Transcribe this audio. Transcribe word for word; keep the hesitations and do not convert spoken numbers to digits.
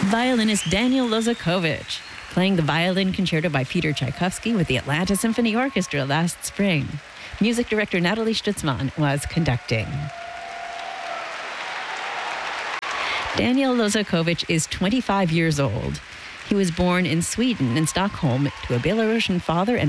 Violinist Daniel Lozakovich, playing the Violin Concerto by Peter Tchaikovsky with the Atlanta Symphony Orchestra last spring. Music director Natalie Stutzman was conducting. Daniel Lozakovich is twenty-five years old. He was born in Sweden, in Stockholm, to a Belarusian father and